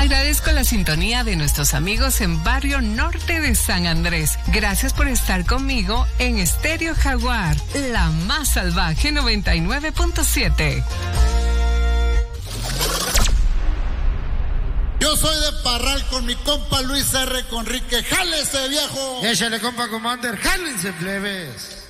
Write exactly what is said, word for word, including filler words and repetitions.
Agradezco la sintonía de nuestros amigos en Barrio Norte de San Andrés. Gracias por estar conmigo en Estéreo Jaguar, la más salvaje noventa y nueve punto siete. Yo soy de Parral con mi compa Luis R. Conrique. ¡Jálese, viejo! Échale, compa Commander, jálense, plebes.